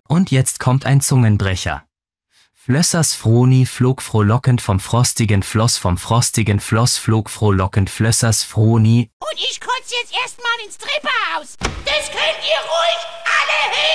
Und jetzt kommt ein Zungenbrecher. Flössers Froni flog frohlockend vom frostigen Floss flog frohlockend Flössers Froni. Und ich kotze jetzt erstmal ins Treppenhaus. Das könnt ihr ruhig alle hören.